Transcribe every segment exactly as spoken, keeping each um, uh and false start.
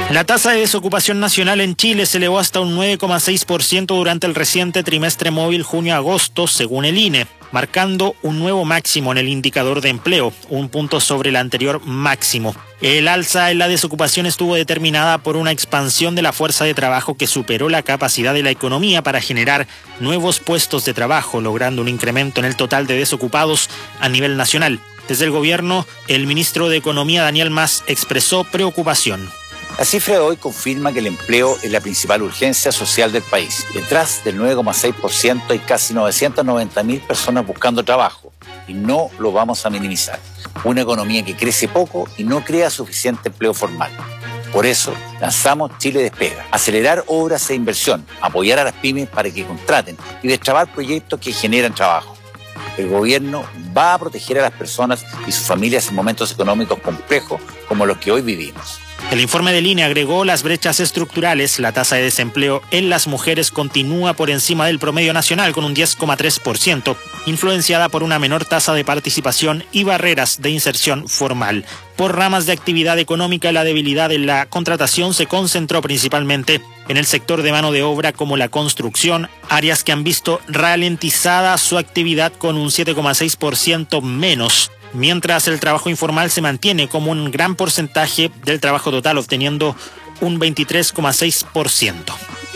La tasa de desocupación nacional en Chile se elevó hasta un nueve coma seis por ciento durante el reciente trimestre móvil junio-agosto, según el I N E, marcando un nuevo máximo en el indicador de empleo, un punto sobre el anterior máximo. El alza en la desocupación estuvo determinada por una expansión de la fuerza de trabajo que superó la capacidad de la economía para generar nuevos puestos de trabajo, logrando un incremento en el total de desocupados a nivel nacional. Desde el gobierno, el ministro de Economía, Daniel Mas, expresó preocupación. La cifra de hoy confirma que el empleo es la principal urgencia social del país. Detrás del nueve coma seis por ciento hay casi novecientas noventa mil personas buscando trabajo y no lo vamos a minimizar. Una economía que crece poco y no crea suficiente empleo formal. Por eso lanzamos Chile Despega, acelerar obras e inversión, apoyar a las pymes para que contraten y destrabar proyectos que generan trabajo. El gobierno va a proteger a las personas y sus familias en momentos económicos complejos como los que hoy vivimos. El informe del I N E agregó las brechas estructurales. La tasa de desempleo en las mujeres continúa por encima del promedio nacional con un diez coma tres por ciento, influenciada por una menor tasa de participación y barreras de inserción formal. Por ramas de actividad económica, la debilidad en la contratación se concentró principalmente en el sector de mano de obra como la construcción, áreas que han visto ralentizada su actividad con un siete coma seis por ciento menos. Mientras el trabajo informal se mantiene como un gran porcentaje del trabajo total, obteniendo un veintitrés coma seis por ciento.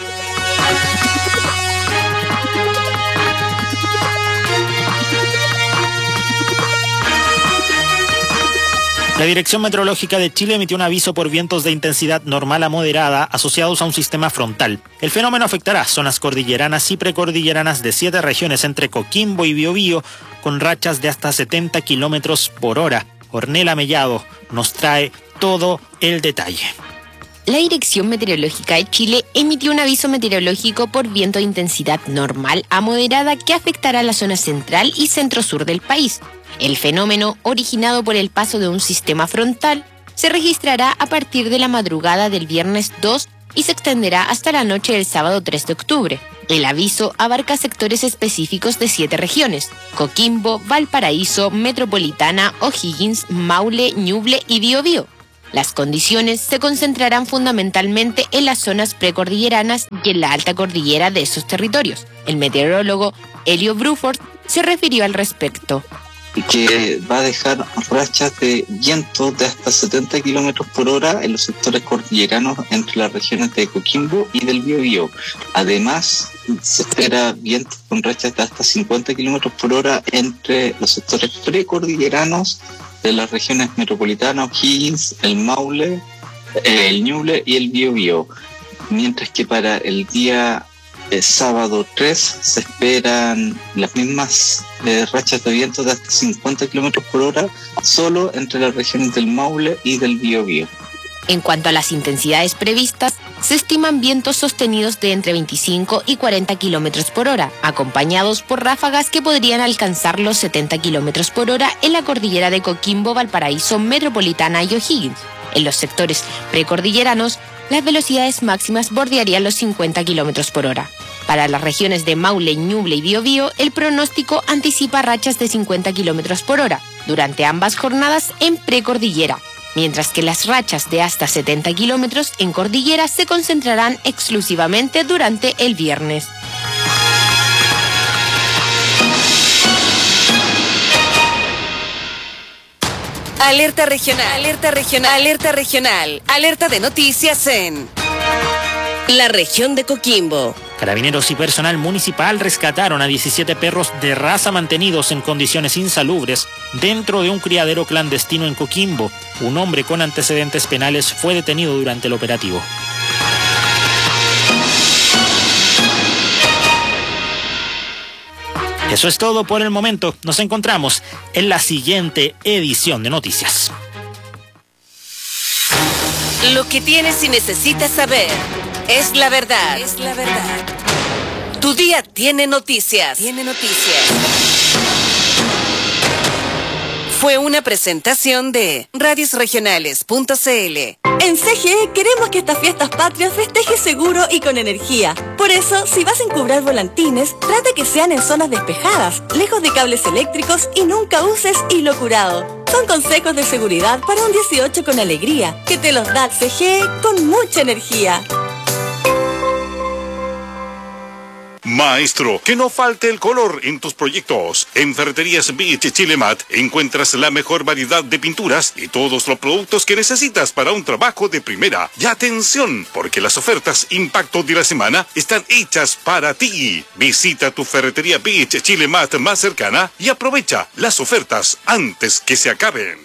La Dirección Meteorológica de Chile emitió un aviso por vientos de intensidad normal a moderada asociados a un sistema frontal. El fenómeno afectará zonas cordilleranas y precordilleranas de siete regiones entre Coquimbo y Biobío, con rachas de hasta setenta kilómetros por hora. Ornella Mellado nos trae todo el detalle. La Dirección Meteorológica de Chile emitió un aviso meteorológico por viento de intensidad normal a moderada que afectará la zona central y centro-sur del país. El fenómeno, originado por el paso de un sistema frontal, se registrará a partir de la madrugada del viernes dos y se extenderá hasta la noche del sábado tres de octubre. El aviso abarca sectores específicos de siete regiones: Coquimbo, Valparaíso, Metropolitana, O'Higgins, Maule, Ñuble y Biobío. Las condiciones se concentrarán fundamentalmente en las zonas precordilleranas y en la alta cordillera de esos territorios. El meteorólogo Elio Bruford se refirió al respecto. Que va a dejar rachas de viento de hasta setenta kilómetros por hora en los sectores cordilleranos entre las regiones de Coquimbo y del Biobío. Además, se espera vientos con rachas de hasta cincuenta kilómetros por hora entre los sectores precordilleranos de las regiones metropolitanas, O'Higgins, el Maule, eh, el Ñuble y el Biobío. Mientras que para el día eh, sábado tres se esperan las mismas eh, rachas de viento de hasta cincuenta kilómetros por hora solo entre las regiones del Maule y del Biobío. En cuanto a las intensidades previstas, se estiman vientos sostenidos de entre veinticinco y cuarenta kilómetros por hora, acompañados por ráfagas que podrían alcanzar los setenta kilómetros por hora en la cordillera de Coquimbo, Valparaíso, Metropolitana y O'Higgins. En los sectores precordilleranos, las velocidades máximas bordearían los cincuenta kilómetros por hora. Para las regiones de Maule, Ñuble y Biobío, el pronóstico anticipa rachas de cincuenta kilómetros por hora durante ambas jornadas en precordillera, mientras que las rachas de hasta setenta kilómetros en cordillera se concentrarán exclusivamente durante el viernes. Alerta regional, alerta regional, alerta regional, alerta de noticias en la región de Coquimbo. Carabineros y personal municipal rescataron a diecisiete perros de raza mantenidos en condiciones insalubres dentro de un criadero clandestino en Coquimbo. Un hombre con antecedentes penales fue detenido durante el operativo. Eso es todo por el momento. Nos encontramos en la siguiente edición de Noticias. Lo que tienes y necesitas saber es la verdad. Es la verdad. Tu día tiene noticias. Tiene noticias. Fue una presentación de radios regionales punto c l. En C G E queremos que estas fiestas patrias festejes seguro y con energía. Por eso, si vas a encubrar volantines, trata que sean en zonas despejadas, lejos de cables eléctricos y nunca uses hilo curado. Son consejos de seguridad para un dieciocho con alegría, que te los da C G E con mucha energía. Maestro, que no falte el color en tus proyectos. En Ferreterías Beach Chile Mat encuentras la mejor variedad de pinturas y todos los productos que necesitas para un trabajo de primera. Y atención, porque las ofertas Impacto de la semana están hechas para ti. Visita tu Ferretería Beach Chile Mat más cercana y aprovecha las ofertas antes que se acaben.